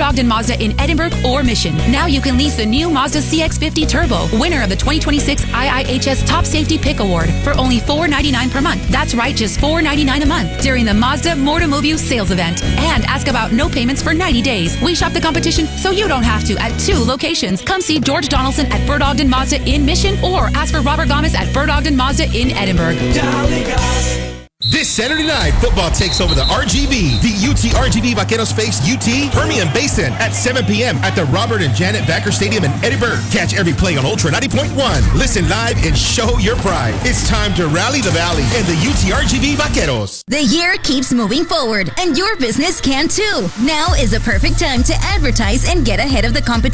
Ogden Mazda in Edinburgh or Mission. Now you can lease the new Mazda CX-50 Turbo, winner of the 2026 IIHS Top Safety Pick Award, for only $499 per month. That's right, just $499 a month during the Mazda More to Move You sales event. And ask about no payments for 90 days. We shop the competition so you don't have to at 2 locations. Come see George Donaldson at Burt Ogden Mazda in Mission or ask for Robert Gomez at Burt Ogden Mazda in Edinburgh. This Saturday night, football takes over the RGV. The UT RGV Vaqueros face UT Permian Basin at 7 p.m. at the Robert and Janet Vacker Stadium in Edinburgh. Catch every play on Ultra 90.1. Listen live and show your pride. It's time to rally the valley and the UT RGV Vaqueros. The year keeps moving forward, and your business can too. Now is a perfect time to advertise and get ahead of the competition.